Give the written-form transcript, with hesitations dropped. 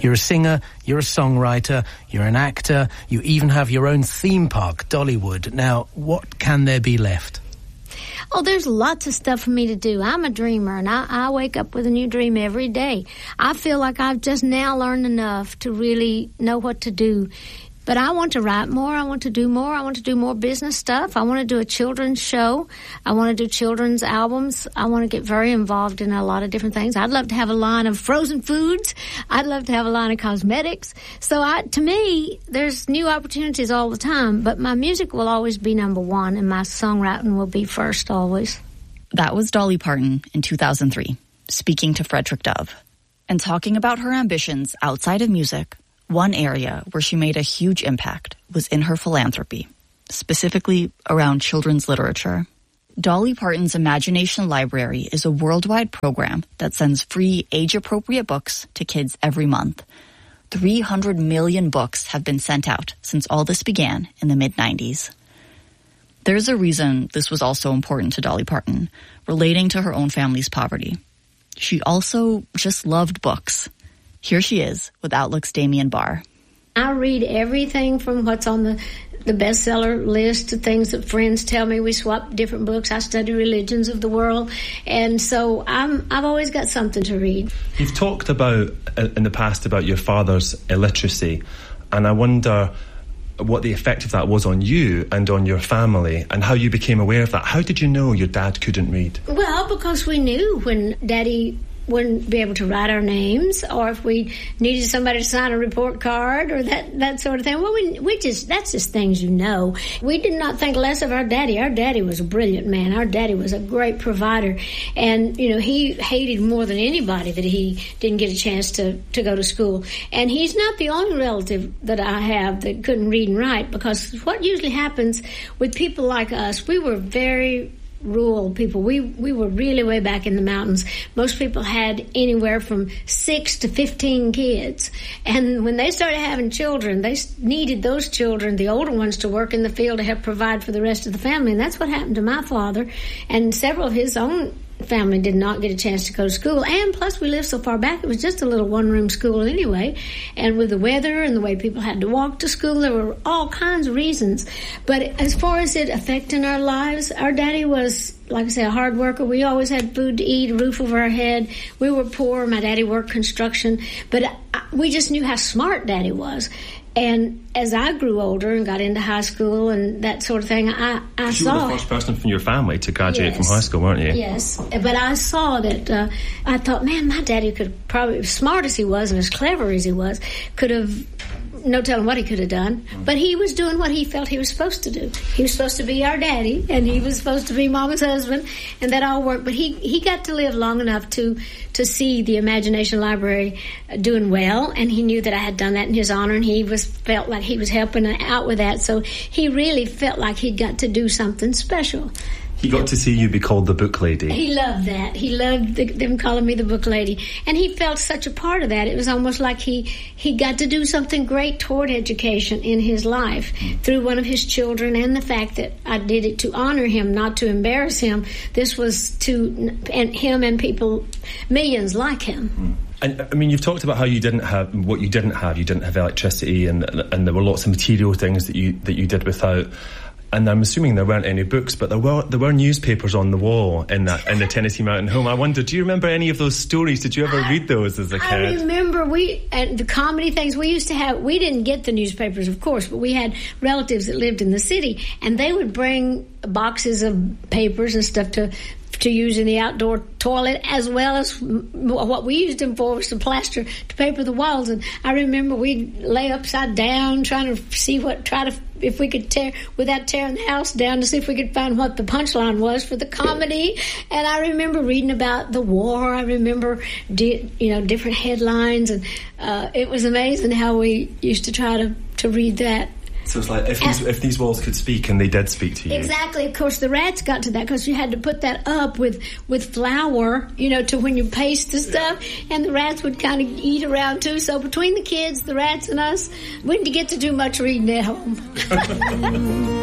You're a singer, you're a songwriter, you're an actor, you even have your own theme park, Dollywood. Now, what can there be left? Oh, there's lots of stuff for me to do. I'm a dreamer, and I wake up with a new dream every day. I feel like I've just now learned enough to really know what to do. But I want to write more. I want to do more. I want to do more business stuff. I want to do a children's show. I want to do children's albums. I want to get very involved in a lot of different things. I'd love to have a line of frozen foods. I'd love to have a line of cosmetics. So to me, there's new opportunities all the time, but my music will always be number one, and my songwriting will be first always. That was Dolly Parton in 2003, speaking to Frederick Dove and talking about her ambitions outside of music. One area where she made a huge impact was in her philanthropy, specifically around children's literature. Dolly Parton's Imagination Library is a worldwide program that sends free age-appropriate books to kids every month. 300 million books have been sent out since all this began in the mid-90s. There's a reason this was also important to Dolly Parton, relating to her own family's poverty. She also just loved books. Here she is with Outlook's Damian Barr. I read everything from what's on the bestseller list to things that friends tell me. We swap different books. I study religions of the world. And so I've always got something to read. You've talked about, in the past, about your father's illiteracy. And I wonder what the effect of that was on you and on your family and how you became aware of that. How did you know your dad couldn't read? Well, because we knew when Daddy wouldn't be able to write our names, or if we needed somebody to sign a report card or that sort of thing. Well, that's just things you know. We did not think less of our daddy. Our daddy was a brilliant man. Our daddy was a great provider. And, he hated more than anybody that he didn't get a chance to go to school. And he's not the only relative that I have that couldn't read and write, because what usually happens with people like us, we were very rural people. We were really way back in the mountains. Most people had anywhere from 6 to 15 kids. And when they started having children, they needed those children, the older ones, to work in the field to help provide for the rest of the family. And that's what happened to my father. And several of his own family did not get a chance to go to school. And plus, we lived so far back, it was just a little one-room school anyway. And with the weather and the way people had to walk to school, there were all kinds of reasons. But as far as it affecting our lives, our daddy was, like I said, a hard worker. We always had food to eat, a roof over our head. We were poor. My daddy worked construction. But we just knew how smart Daddy was. And as I grew older and got into high school and that sort of thing, I saw... You were the first person from your family to graduate from high school, weren't you? Yes, but I saw that, I thought, man, my daddy could probably, as smart as he was and as clever as he was, could have... No telling what he could have done, but he was doing what he felt he was supposed to do. He was supposed to be our daddy, and he was supposed to be Mama's husband, and that all worked. But he got to live long enough to see the Imagination Library doing well, and he knew that I had done that in his honor, and he felt like he was helping out with that. So he really felt like he'd got to do something special. He got to see you be called the Book Lady. He loved that. He loved them calling me the Book Lady. And he felt such a part of that. It was almost like he got to do something great toward education in his life through one of his children, and the fact that I did it to honor him, not to embarrass him. This was to him and people, millions like him. And I mean, you've talked about how you didn't have what you didn't have. You didn't have electricity, and there were lots of material things that you did without. And I'm assuming there weren't any books, but there were newspapers on the wall in the Tennessee Mountain home. I wonder, do you remember any of those stories? Did you ever read those as a kid? I remember the comedy things we used to have. We didn't get the newspapers, of course, but we had relatives that lived in the city, and they would bring boxes of papers and stuff to use in the outdoor toilet, as well as what we used them for was to plaster, to paper the walls. And I remember we'd lay upside down trying to see if we could tear, without tearing the house down, to see if we could find what the punchline was for the comedy. And I remember reading about the war. I remember, different headlines, and it was amazing how we used to try to read that. So it's like if these walls could speak, and they did speak to you. Exactly. Of course, the rats got to that because you had to put that up with flour, to when you paste the stuff, and the rats would kind of eat around too. So between the kids, the rats, and us, we didn't get to do much reading at home.